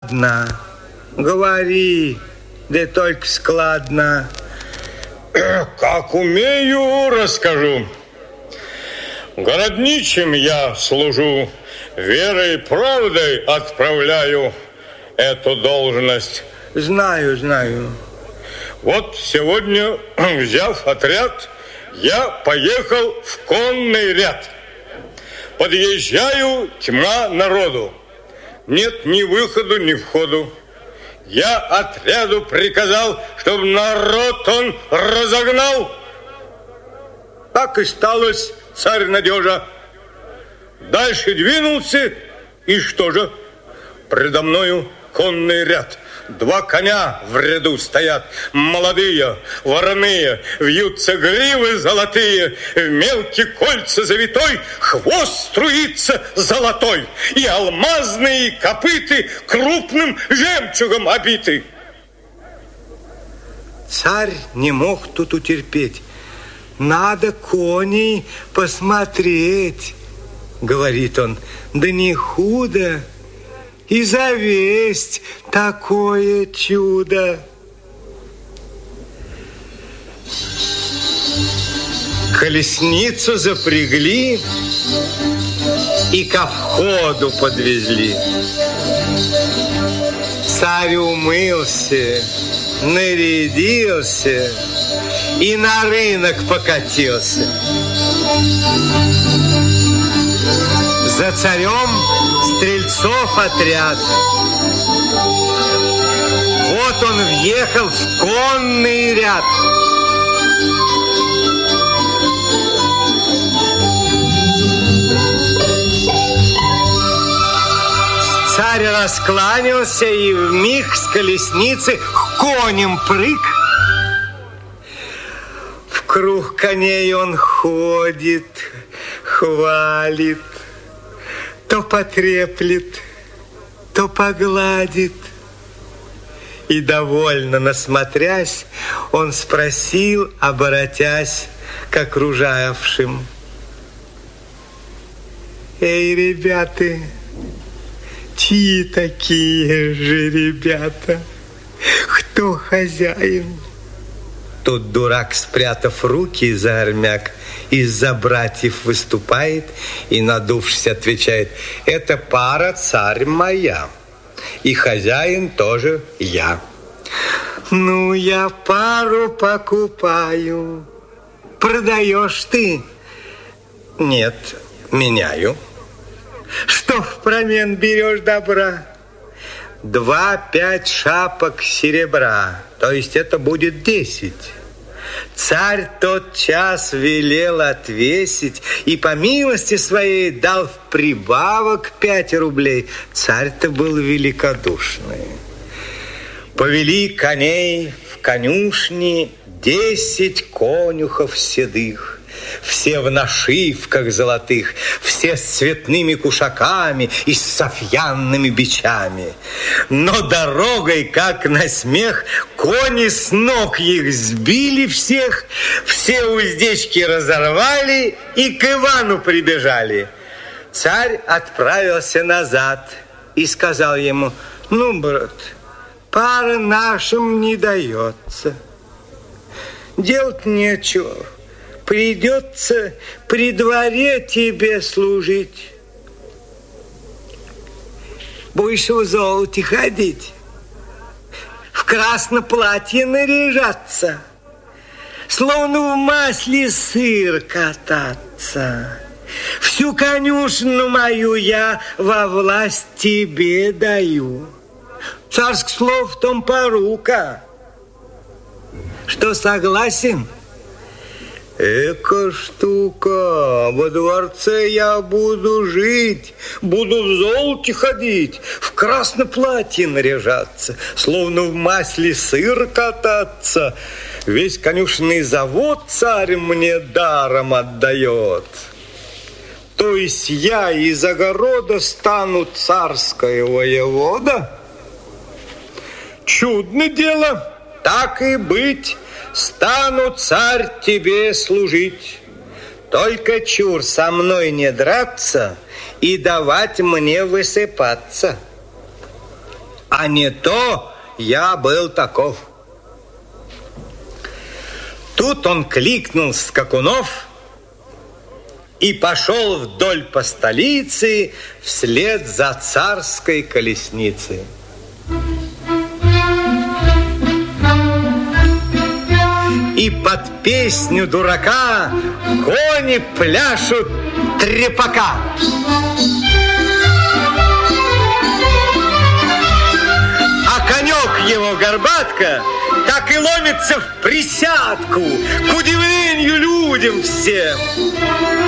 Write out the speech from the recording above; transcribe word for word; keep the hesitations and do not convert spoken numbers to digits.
ладно, говори, да только складно. Как умею, расскажу. Городничим я служу, верой и правдой отправляю эту должность. Знаю, знаю. Вот сегодня, взяв отряд, я поехал в конный ряд. Подъезжаю, тьма народу. Нет ни выходу, ни входу. Я отряду приказал, чтобы народ он разогнал. Так и сталось, царь Надежа. Дальше двинулся, и что же? Предо мною конный ряд. Два коня в ряду стоят, молодые, вороные, вьются гривы золотые, в мелкие кольца завитой хвост струится золотой, и алмазные копыты крупным жемчугом обиты. Царь не мог тут утерпеть. Надо коней посмотреть, говорит он, да не худо. И завесть такое чудо. Колесницу запрягли и ко входу подвезли. Царь умылся, нарядился и на рынок покатился. За царем стрельцов отряд. Вот он въехал в конный ряд. Царь раскланялся и вмиг с колесницы к коням прыг. Вкруг коней он ходит, хвалит, то потреплет, то погладит. И довольно насмотрясь, он спросил, оборотясь к окружавшим: эй, ребята, чьи такие же ребята? Кто хозяин? Тут дурак, спрятав руки за армяк, из-за братьев выступает и, надувшись, отвечает: это пара царь моя, и хозяин тоже я. Ну, я пару покупаю. Продаешь ты? Нет, меняю. Что впромен берешь добра? Два пять шапок серебра, то есть это будет десять. Царь тот час велел отвесить и по милости своей дал в прибавок пять рублей. Царь-то был великодушный. Повели коней в конюшни десять конюхов седых. Все в нашивках золотых, все с цветными кушаками и с софьянными бичами. Но дорогой, как на смех, кони с ног их сбили всех, все уздечки разорвали и к Ивану прибежали. Царь отправился назад и сказал ему: ну, брат, пара нашим не дается. Делать нечего. Придется при дворе тебе служить. Будешь в золоте ходить, в красном платье наряжаться, словно в масле сыр кататься. Всю конюшню мою я во власть тебе даю. Царских слов в том порука. Что, согласен? Эка штука, во дворце я буду жить, буду в золоте ходить, в красном платье наряжаться, словно в масле сыр кататься. Весь конюшенный завод царь мне даром отдает. То есть я из огорода стану царская воевода? Чудное дело, так и быть. Стану, царь, тебе служить. Только чур со мной не драться и давать мне высыпаться. а не то я был таков. Тут он кликнул скакунов и пошел вдоль по столице вслед за царской колесницей. И под песню дурака кони пляшут трепака. А конек его горбатка так и ломится в присядку, к удивлению людям всем.